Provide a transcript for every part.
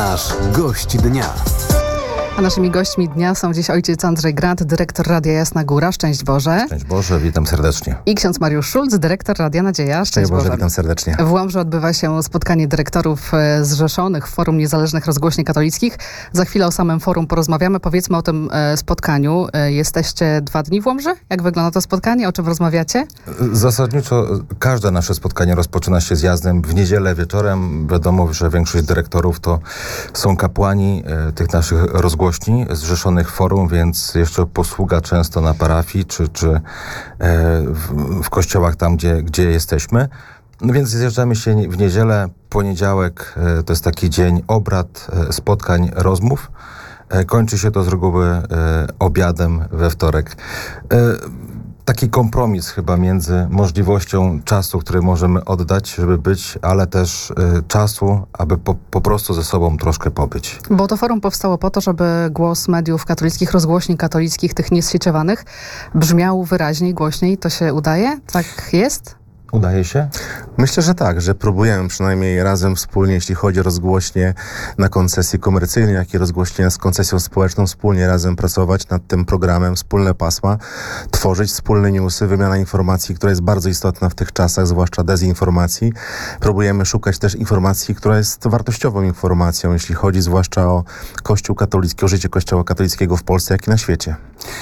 Nasz gość dnia. A naszymi gośćmi dnia są dziś ojciec Andrzej Grad, dyrektor Radia Jasna Góra. Szczęść Boże. Szczęść Boże, witam serdecznie. I ksiądz Mariusz Szulc, dyrektor Radia Nadzieja. Szczęść Boże, witam serdecznie. W Łomży odbywa się spotkanie dyrektorów zrzeszonych w Forum Niezależnych Rozgłośni Katolickich. Za chwilę o samym forum porozmawiamy. Powiedzmy o tym spotkaniu. Jesteście 2 dni w Łomży? Jak wygląda to spotkanie? O czym rozmawiacie? Zasadniczo każde nasze spotkanie rozpoczyna się zjazdem w niedzielę wieczorem. Wiadomo, że większość dyrektorów to są kapłani tych naszych rozgłośni zrzeszonych w forum, więc jeszcze posługa często na parafii czy w kościołach tam, gdzie jesteśmy. No więc zjeżdżamy się w niedzielę, poniedziałek to jest taki dzień obrad, spotkań, rozmów. Kończy się to z reguły obiadem we wtorek. Taki kompromis chyba między możliwością czasu, który możemy oddać, żeby być, ale też czasu, aby po prostu ze sobą troszkę pobyć. Bo to forum powstało po to, żeby głos mediów katolickich, rozgłośni katolickich, tych niezsieciowanych, brzmiał wyraźniej, głośniej. To się udaje? Tak jest? Udaje się? Myślę, że tak, że próbujemy przynajmniej razem wspólnie, jeśli chodzi o rozgłośnie na koncesji komercyjnej, jak i rozgłośnie z koncesją społeczną, wspólnie razem pracować nad tym programem, wspólne pasma, tworzyć wspólne newsy, wymiana informacji, która jest bardzo istotna w tych czasach, zwłaszcza dezinformacji. Próbujemy szukać też informacji, która jest wartościową informacją, jeśli chodzi zwłaszcza o Kościół katolicki, o życie Kościoła katolickiego w Polsce, jak i na świecie.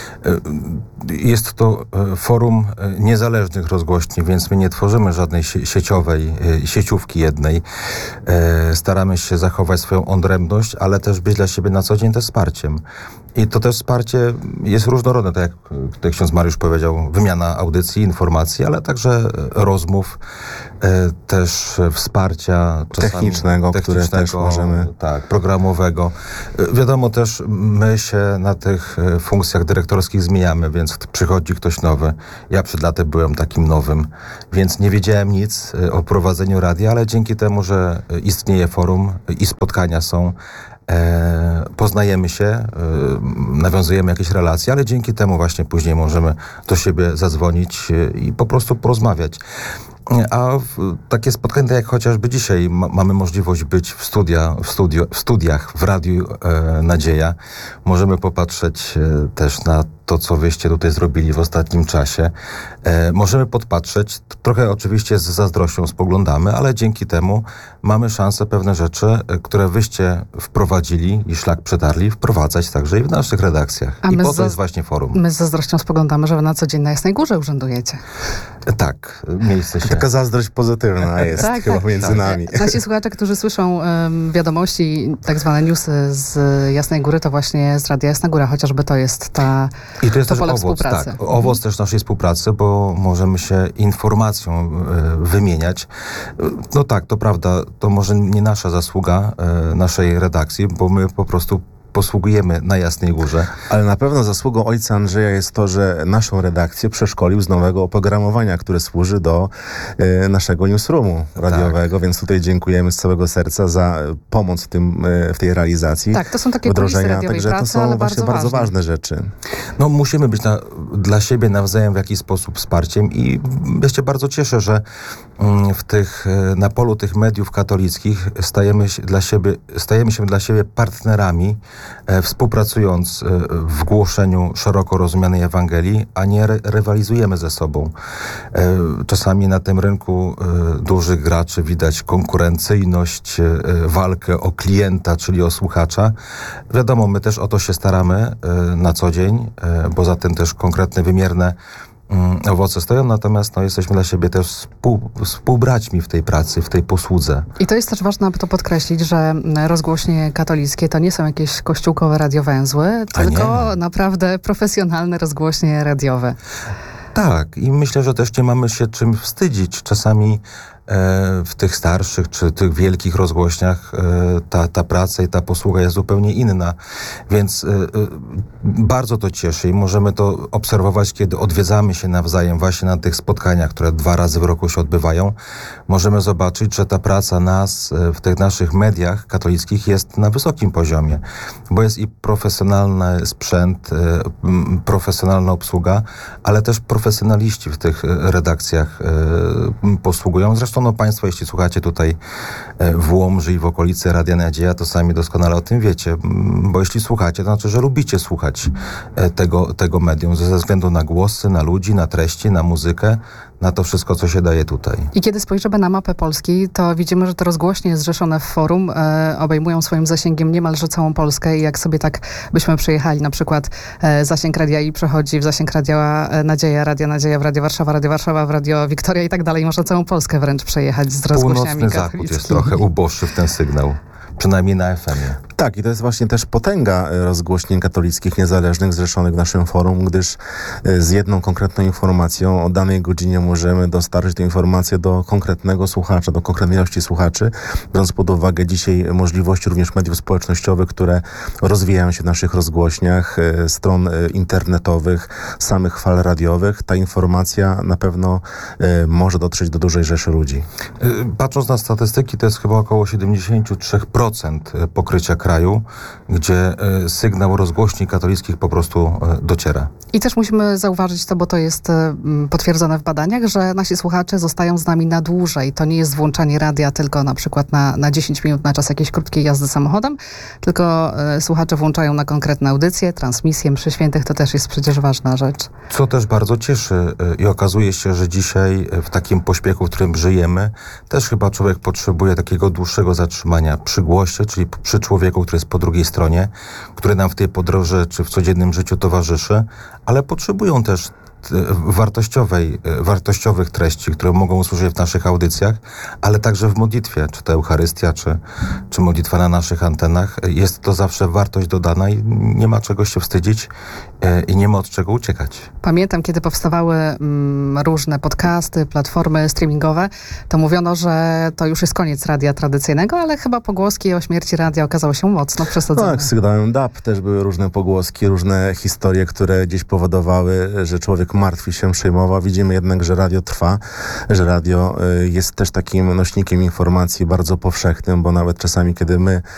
Jest to forum niezależnych rozgłośni, więc my nie tworzymy żadnej sieciowej, sieciówki jednej. Staramy się zachować swoją odrębność, ale też być dla siebie na co dzień też wsparciem. I to też wsparcie jest różnorodne, tak jak tutaj ksiądz Mariusz powiedział, wymiana audycji, informacji, ale także rozmów, też wsparcia technicznego, które też możemy. Tak, programowego. Wiadomo też, my się na tych funkcjach dyrektorskich zmieniamy, więc przychodzi ktoś nowy. Ja przed laty byłem takim nowym, więc nie wiedziałem nic o prowadzeniu radia, ale dzięki temu, że istnieje forum i spotkania są, poznajemy się, nawiązujemy jakieś relacje, ale dzięki temu właśnie później możemy do siebie zadzwonić i po prostu porozmawiać. A takie spotkania, tak jak chociażby dzisiaj, mamy możliwość być w studiach w Radiu Nadzieja. Możemy popatrzeć też na to, co wyście tutaj zrobili w ostatnim czasie. Możemy podpatrzeć, trochę oczywiście z zazdrością spoglądamy, ale dzięki temu mamy szansę pewne rzeczy, które wyście wprowadzili i szlak przetarli, wprowadzać także i w naszych redakcjach. I po to jest właśnie forum. My z zazdrością spoglądamy, że wy na co dzień na Jasnej Górze urzędujecie. Tak, miejsce się... Taka zazdrość pozytywna jest chyba między nami. Nasi słuchacze, którzy słyszą wiadomości, tak zwane newsy z Jasnej Góry, to właśnie z Radia Jasna Góra, chociażby to jest I to jest też pole owoc, współpracy. tak, owoc też naszej współpracy, bo możemy się informacją wymieniać. No tak, to prawda, to może nie nasza zasługa naszej redakcji, bo my po prostu posługujemy na Jasnej Górze. Ale na pewno zasługą ojca Andrzeja jest to, że naszą redakcję przeszkolił z nowego oprogramowania, które służy do naszego newsroomu radiowego, tak. Więc tutaj dziękujemy z całego serca za pomoc w tej realizacji. Tak, to są takie kulisy radiowej pracy, to są ale właśnie bardzo ważne rzeczy. No musimy być dla siebie nawzajem w jakiś sposób wsparciem i ja się bardzo cieszę, że na polu tych mediów katolickich stajemy się dla siebie partnerami, współpracując w głoszeniu szeroko rozumianej Ewangelii, a nie rywalizujemy ze sobą. Czasami na tym rynku dużych graczy widać konkurencyjność, walkę o klienta, czyli o słuchacza. Wiadomo, my też o to się staramy na co dzień, bo za tym też konkretne, wymierne owoce stoją, natomiast jesteśmy dla siebie też współbraćmi w tej pracy, w tej posłudze. I to jest też ważne, aby to podkreślić, że rozgłośnie katolickie to nie są jakieś kościółkowe radiowęzły, tylko naprawdę profesjonalne rozgłośnie radiowe. Tak, i myślę, że też nie mamy się czym wstydzić. Czasami w tych starszych czy tych wielkich rozgłośniach ta praca i ta posługa jest zupełnie inna. Więc bardzo to cieszy i możemy to obserwować, kiedy odwiedzamy się nawzajem właśnie na tych spotkaniach, które 2 razy w roku się odbywają. Możemy zobaczyć, że ta praca nas w tych naszych mediach katolickich jest na wysokim poziomie, bo jest i profesjonalny sprzęt, profesjonalna obsługa, ale też profesjonaliści w tych redakcjach posługują. Zresztą Zresztą no, państwo, jeśli słuchacie tutaj w Łomży i w okolicy Radia Nadzieja, to sami doskonale o tym wiecie, bo jeśli słuchacie, to znaczy, że lubicie słuchać tego medium ze względu na głosy, na ludzi, na treści, na muzykę, na to wszystko, co się daje tutaj. I kiedy spojrzymy na mapę Polski, to widzimy, że te rozgłośnie zrzeszone w forum obejmują swoim zasięgiem niemalże całą Polskę i jak sobie tak byśmy przejechali na przykład zasięg Radia I przechodzi w zasięg Radia Nadzieja w Radio Warszawa, w Radio Wiktoria i tak dalej. Można całą Polskę wręcz przejechać z rozgłośniami Północny zachód katolickimi. jest trochę uboższy w ten sygnał. Przynajmniej na FM-ie. Tak, i to jest właśnie też potęga rozgłośni katolickich niezależnych zrzeszonych w naszym forum, gdyż z jedną konkretną informacją o danej godzinie możemy dostarczyć tę informację do konkretnego słuchacza, do konkretnej ilości słuchaczy, biorąc pod uwagę dzisiaj możliwości również mediów społecznościowych, które rozwijają się w naszych rozgłośniach, stron internetowych, samych fal radiowych. Ta informacja na pewno może dotrzeć do dużej rzeszy ludzi. Patrząc na statystyki, to jest chyba około 73% pokrycia kraju, gdzie sygnał rozgłośni katolickich po prostu dociera. I też musimy zauważyć to, bo to jest potwierdzone w badaniach, że nasi słuchacze zostają z nami na dłużej. To nie jest włączanie radia tylko na przykład na 10 minut na czas jakiejś krótkiej jazdy samochodem, tylko słuchacze włączają na konkretne audycje, transmisje, mszy świętych. To też jest przecież ważna rzecz. Co też bardzo cieszy i okazuje się, że dzisiaj w takim pośpiechu, w którym żyjemy, też chyba człowiek potrzebuje takiego dłuższego zatrzymania przy głosie, czyli przy człowieku, który jest po drugiej stronie, który nam w tej podróży czy w codziennym życiu towarzyszy, ale potrzebują też wartościowych treści, które mogą usłyszeć w naszych audycjach, ale także w modlitwie, czy to Eucharystia, czy modlitwa na naszych antenach. Jest to zawsze wartość dodana i nie ma czego się wstydzić i nie ma od czego uciekać. Pamiętam, kiedy powstawały różne podcasty, platformy streamingowe, to mówiono, że to już jest koniec radia tradycyjnego, ale chyba pogłoski o śmierci radia okazało się mocno przesadzone. Tak, z sygnałem DAB też były różne pogłoski, różne historie, które gdzieś powodowały, że człowiek martwi się, przejmował. Widzimy jednak, że radio trwa, że radio jest też takim nośnikiem informacji bardzo powszechnym, bo nawet czasami, kiedy my